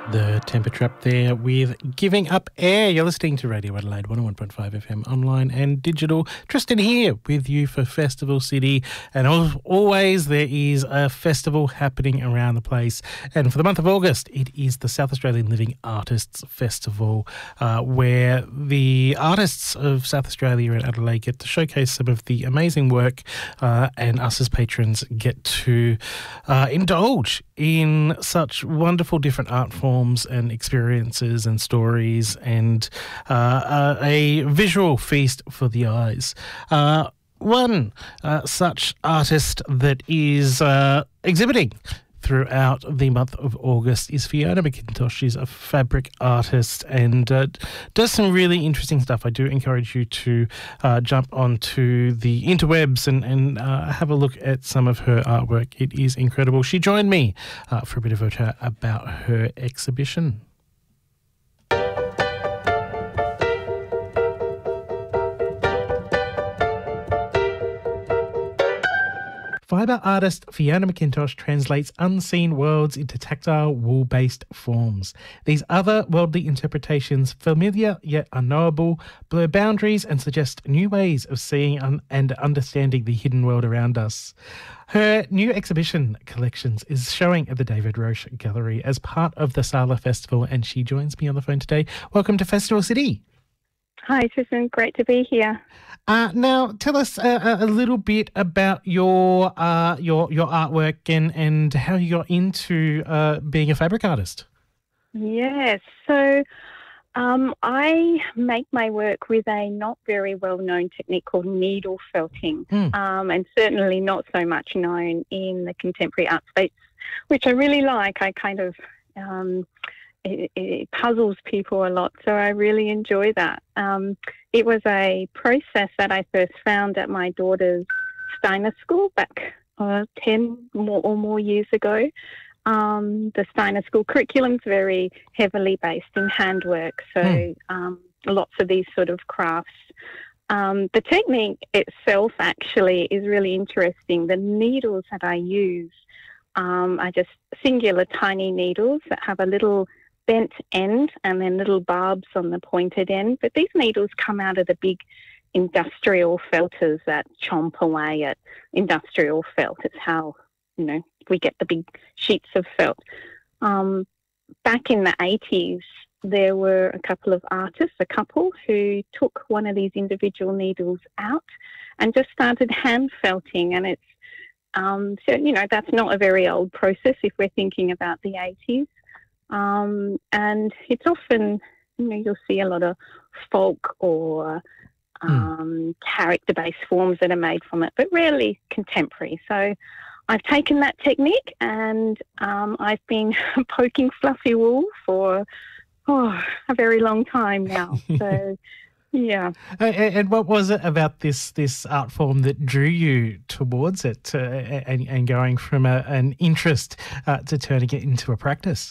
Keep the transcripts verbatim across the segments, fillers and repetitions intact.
The temperature up there with Giving Up Air. You're listening to Radio Adelaide one oh one point five F M online and digital. Tristan here with you for Festival City. And al- always there is a festival happening around the place. And for the month of August, it is the South Australian Living Artists Festival, uh, where the artists of South Australia and Adelaide get to showcase some of the amazing work, uh, and us as patrons get to uh, indulge in such wonderful different art forms and experiences and stories, and uh, uh, a visual feast for the eyes. Uh, one uh, such artist that is uh, exhibiting throughout the month of August is Fiona McIntosh. She's a fabric artist and uh, does some really interesting stuff. I do encourage you to uh, jump onto the interwebs and, and uh, have a look at some of her artwork. It is incredible. She joined me uh, for a bit of a chat about her exhibition. Fibre artist Fiona McIntosh translates unseen worlds into tactile wool-based forms. These otherworldly interpretations, familiar yet unknowable, blur boundaries and suggest new ways of seeing un- and understanding the hidden world around us. Her new exhibition collections is showing at the David Roche Gallery as part of the Sala Festival, and she joins me on the phone today. Welcome to Festival City. Hi, Tristan. Great to be here. Uh, now, tell us uh, a little bit about your uh, your your artwork and, and how you got into uh, being a fabric artist. Yes. So um, I make my work with a not very well-known technique called needle felting, Mm. um, and certainly not so much known in the contemporary art space, which I really like. I kind of... Um, It, it puzzles people a lot, so I really enjoy that. Um, it was a process that I first found at my daughter's Steiner School back uh, ten more or more years ago. Um, the Steiner School curriculum's very heavily based in handwork, so Mm. um, lots of these sort of crafts. Um, the technique itself actually is really interesting. The needles that I use um, are just singular tiny needles that have a little bent end and then little barbs on the pointed end. But these needles come out of the big industrial felters that chomp away at industrial felt. It's how, you know, we get the big sheets of felt. Um, back in the eighties, there were a couple of artists, a couple, who took one of these individual needles out and just started hand felting. And it's, um, so, you know, that's not a very old process if we're thinking about the eighties. Um, and it's often, you know, you'll see a lot of folk or um, mm. character-based forms that are made from it, but rarely contemporary. So I've taken that technique and um, I've been poking fluffy wool for oh, a very long time now. So, yeah. And what was it about this this art form that drew you towards it, uh, and, and going from a, an interest uh, to turning it into a practice?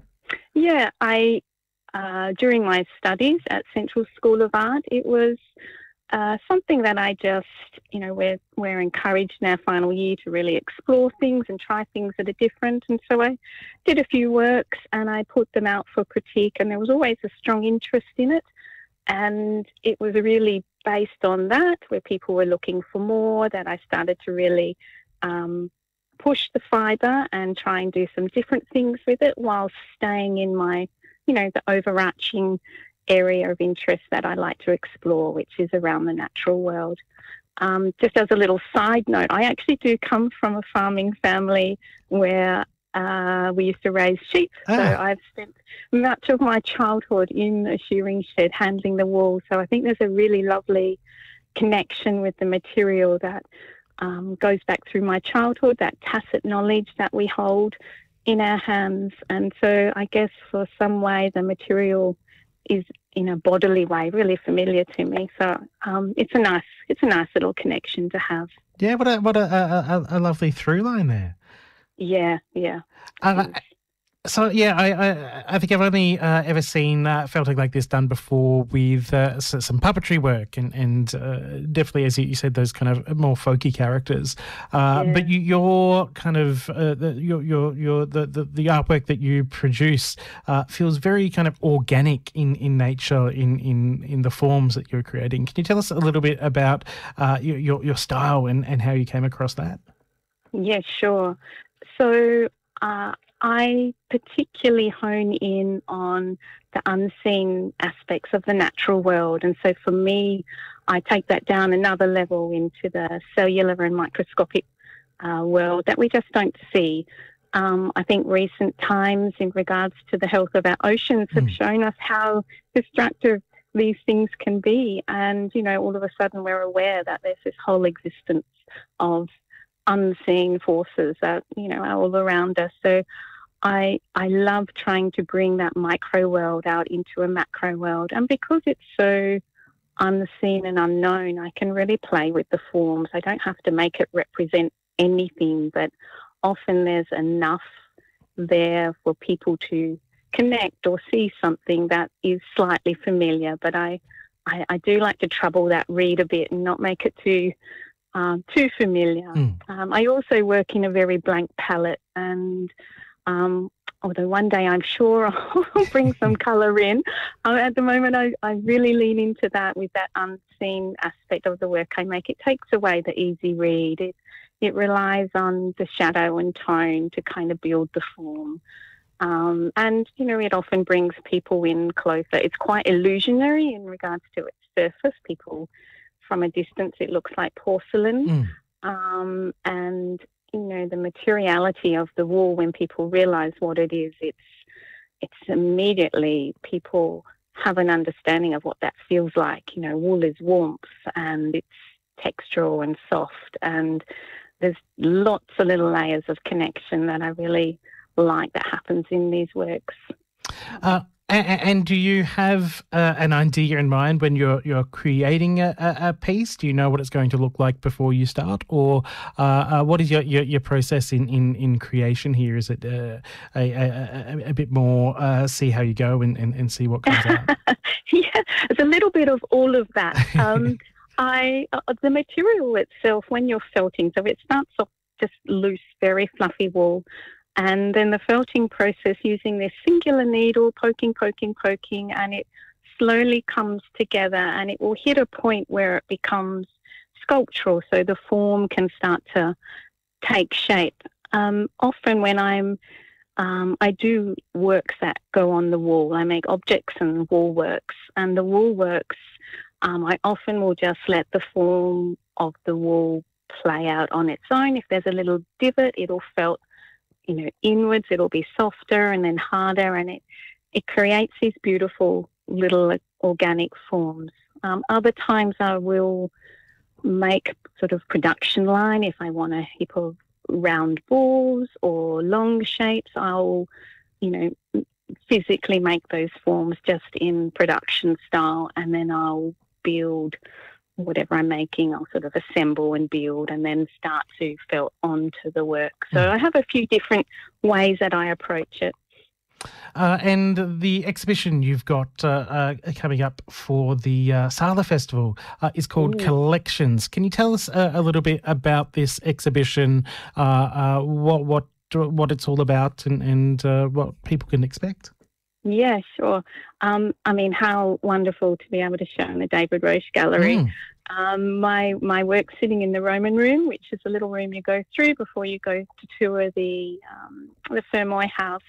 Yeah, I uh, during my studies at Central School of Art, it was uh, something that I just, you know, we're we're encouraged in our final year to really explore things and try things that are different. And so I did a few works and I put them out for critique, and there was always a strong interest in it. And it was really based on that, where people were looking for more, that I started to really um, push the fibre and try and do some different things with it while staying in my, you know, the overarching area of interest that I like to explore, which is around the natural world. Um, just as a little side note, I actually do come from a farming family where uh, we used to raise sheep. Ah. So I've spent much of my childhood in a shearing shed handling the wool. So I think there's a really lovely connection with the material that Um, goes back through my childhood, that tacit knowledge that we hold in our hands. And so I guess for some way the material is in a bodily way really familiar to me. So um, it's a nice it's a nice little connection to have. Yeah, what a what a, a, a, a lovely through line there. Yeah, yeah. Uh, So yeah, I I, I think I've only uh, ever seen uh, felting like this done before with uh, s- some puppetry work and and uh, definitely, as you said, those kind of more folky characters. Uh, Yeah. but you, your kind of uh, the, your your your the, the the artwork that you produce uh, feels very kind of organic in, in nature in, in in the forms that you're creating. Can you tell us a little bit about uh, your, your your style and, and how you came across that? Yeah, sure. So uh, I particularly hone in on the unseen aspects of the natural world. And so for me, I take that down another level into the cellular and microscopic uh, world that we just don't see. Um, I think recent times in regards to the health of our oceans have Mm. shown us how destructive these things can be. And, you know, all of a sudden we're aware that there's this whole existence of unseen forces that, you know, are all around us. So I I love trying to bring that micro world out into a macro world. And because it's so unseen and unknown, I can really play with the forms. I don't have to make it represent anything, but often there's enough there for people to connect or see something that is slightly familiar. But I, I, I do like to trouble that read a bit and not make it too um, too familiar. Mm. Um, I also work in a very blank palette, and um, although one day I'm sure I'll bring some colour in, uh, at the moment I, I really lean into that with that unseen aspect of the work I make. It takes away the easy read. It, it relies on the shadow and tone to kind of build the form. Um, and, you know, it often brings people in closer. It's quite illusionary in regards to its surface. People, from a distance, it looks like porcelain. Mm. Um, and, you know, the materiality of the wool, when people realise what it is, it's it's immediately people have an understanding of what that feels like. You know, wool is warmth and it's textural and soft, and there's lots of little layers of connection that I really like that happens in these works. Uh, and, and do you have uh, an idea in mind when you're you're creating a, a, a piece? Do you know what it's going to look like before you start, or uh, uh, what is your, your, your process in, in, in creation here? Is it uh, a, a, a, a bit more uh, see how you go and, and, and see what comes out? Yeah, it's a little bit of all of that. Um, I uh, the material itself, when you're felting, so it starts off just loose, very fluffy wool. And then the felting process using this singular needle, poking, poking, poking, and it slowly comes together and it will hit a point where it becomes sculptural, so the form can start to take shape. Um, often when I'm, um, I do works that go on the wall. I make objects and wall works, and the wall works, um, I often will just let the form of the wall play out on its own. If there's a little divot, it'll felt, you know, inwards, it'll be softer and then harder, and it, it creates these beautiful little organic forms. Um, other times I will make sort of production line. If I want a heap of round balls or long shapes, I'll, you know, physically make those forms just in production style, and then I'll build whatever I'm making. I'll sort of assemble and build and then start to felt onto the work. So Mm. I have a few different ways that I approach it. Uh, and the exhibition you've got uh, uh, coming up for the uh, Sala Festival uh, is called Mm. Collections. Can you tell us uh, a little bit about this exhibition, uh, uh, what what what it's all about, and, and uh, what people can expect? Yeah, sure. Um, I mean, how wonderful to be able to show in the David Roche Gallery. Mm. Um, my my work's sitting in the Roman Room, which is a little room you go through before you go to tour the um, the Fermoy House.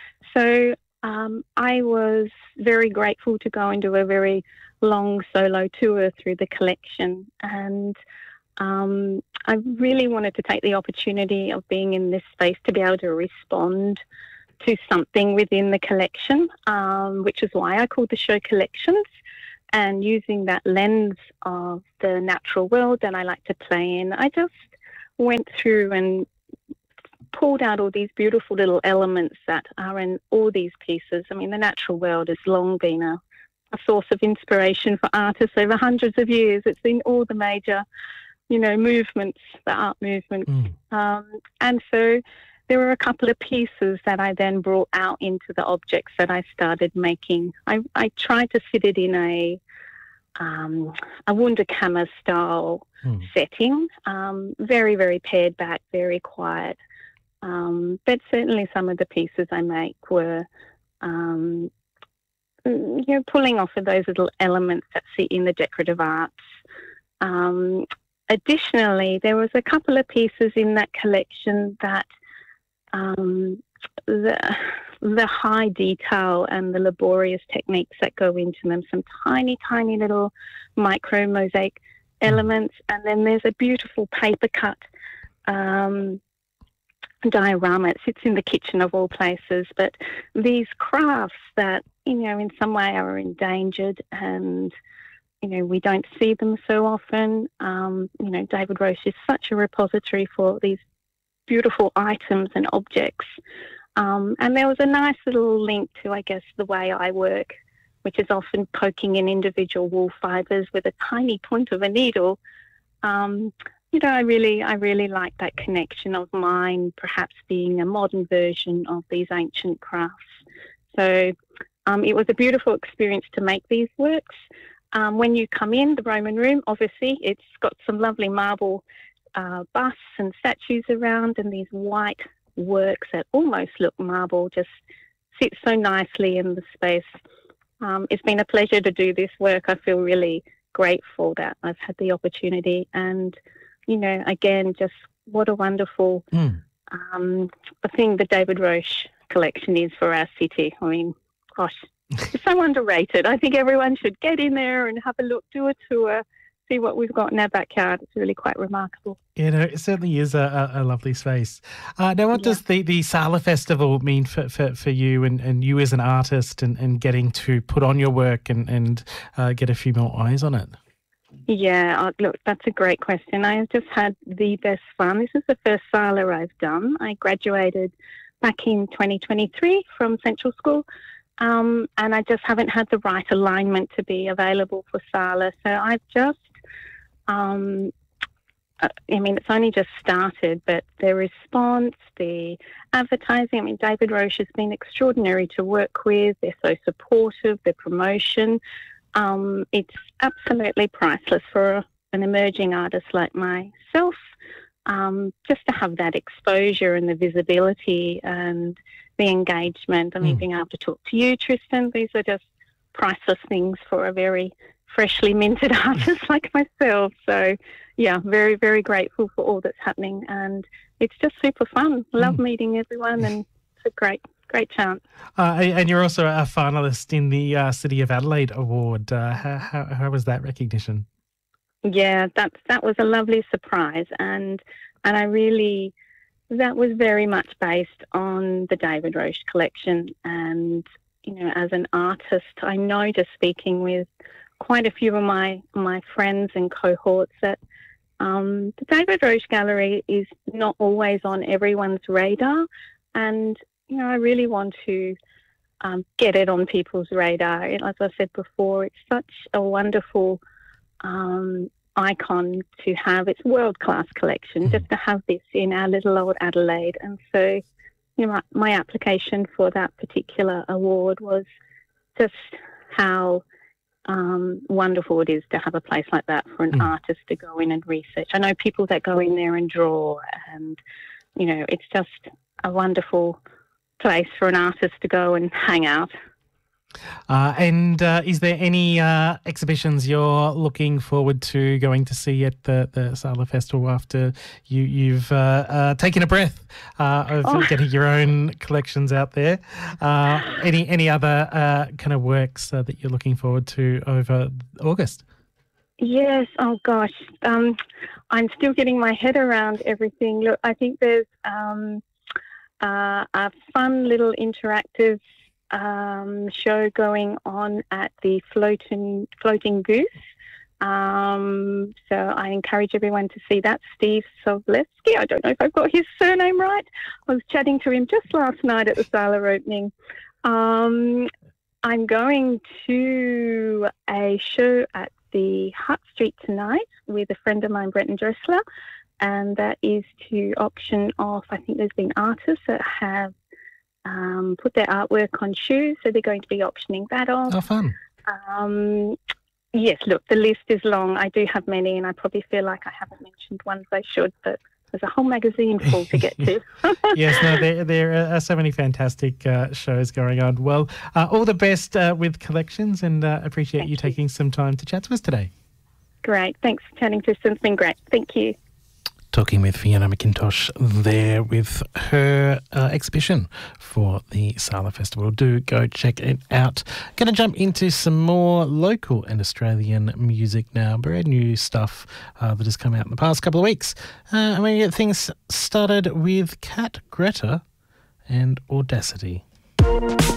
So um, I was very grateful to go and do a very long solo tour through the collection, and um, I really wanted to take the opportunity of being in this space to be able to respond to something within the collection, um, which is why I called the show Collections. And using that lens of the natural world that I like to play in, I just went through and pulled out all these beautiful little elements that are in all these pieces. I mean, the natural world has long been a, a source of inspiration for artists over hundreds of years. It's in all the major, you know, movements, the art movements. Mm. Um, and so there were a couple of pieces that I then brought out into the objects that I started making. I, I tried to fit it in a um, a Wunderkammer style Hmm. setting, um, very, very pared back, very quiet. Um, but certainly some of the pieces I make were, um, you know, pulling off of those little elements that sit in the decorative arts. Um, additionally, there was a couple of pieces in that collection that um, the, the high detail and the laborious techniques that go into them, some tiny, tiny little micro mosaic elements, and then there's a beautiful paper cut um, diorama. It sits in the kitchen of all places, but these crafts that, you know, in some way are endangered and, you know, we don't see them so often. Um, you know, David Roche is such a repository for these beautiful items and objects. Um, and there was a nice little link to, I guess, the way I work, which is often poking in individual wool fibres with a tiny point of a needle. Um, you know, I really, I really like that connection of mine, perhaps being a modern version of these ancient crafts. So um, it was a beautiful experience to make these works. Um, when you come in, the Roman room, obviously, it's got some lovely marble uh, busts and statues around, and these white works that almost look marble just sit so nicely in the space. Um, it's been a pleasure to do this work. I feel really grateful that I've had the opportunity, and, you know, again, just what a wonderful Mm. um, thing the David Roche collection is for our city. I mean, gosh, it's so underrated. I think everyone should get in there and have a look, do a tour, see what we've got in our backyard. It's really quite remarkable. Yeah, no, it certainly is a, a, a lovely space. Uh, now, what Yeah. does the, the Sala Festival mean for, for, for you and, and you as an artist and, and getting to put on your work and, and uh, get a few more eyes on it? Yeah, uh, look, that's a great question. I have just had the best fun. This is the first Sala I've done. I graduated back in twenty twenty-three from Central School, um, and I just haven't had the right alignment to be available for Sala. So I've just, um, uh, I mean, it's only just started, but the response, the advertising, I mean, David Roche has been extraordinary to work with. They're so supportive, their promotion. Um, it's absolutely priceless for an emerging artist like myself, um, just to have that exposure and the visibility and the engagement. I mean, Mm. being able to talk to you, Tristan, these are just priceless things for a very freshly minted artist like myself. So, yeah, very, very grateful for all that's happening. And it's just super fun. Love Mm. meeting everyone, and it's a great Great chance. Uh, and you're also a finalist in the uh, City of Adelaide Award. Uh, how, how, how was that recognition? Yeah, that that was a lovely surprise, and and I really, that was very much based on the David Roche collection. And, you know, as an artist, I know, just speaking with quite a few of my my friends and cohorts, that um, the David Roche Gallery is not always on everyone's radar, and you know, I really want to um, get it on people's radar. As I said before, it's such a wonderful um, icon to have. It's a world-class collection, just to have this in our little old Adelaide. And so, you know, my, my application for that particular award was just how um, wonderful it is to have a place like that for an Mm. artist to go in and research. I know people that go in there and draw, and, you know, it's just a wonderful place for an artist to go and hang out. Uh, and uh, is there any uh, exhibitions you're looking forward to going to see at the, the Sala Festival after you, you've uh, uh, taken a breath uh, of Oh. getting your own collections out there? Uh, any any other uh, kind of works uh, that you're looking forward to over August? Yes, oh gosh. Um, I'm still getting my head around everything. Look, I think there's um, uh, a fun little interactive um, show going on at the Floating, Floating Goose. Um, so I encourage everyone to see that. Steve Sovleski, I don't know if I've got his surname right. I was chatting to him just last night at the Sala opening. Um, I'm going to a show at the Hutt Street tonight with a friend of mine, Brenton Dressler. and that is to auction off. I think there's been artists that have um, put their artwork on shoes, so they're going to be auctioning that off. Oh, fun. Um, yes, look, the list is long. I do have many, and I probably feel like I haven't mentioned ones I should, but there's a whole magazine full to get to. Yes, no, there, there are so many fantastic uh, shows going on. Well, uh, all the best uh, with collections, and uh, appreciate Thank you you. taking some time to chat to us today. Great. Thanks for chatting, Tristan. It's been great. Thank you. Talking with Fiona McIntosh there with her uh, exhibition for the Sala Festival. Do go check it out. Going to jump into some more local and Australian music now. Brand new stuff uh, that has come out in the past couple of weeks. Uh, I'm going to get things started with Cat Greta and Audacity.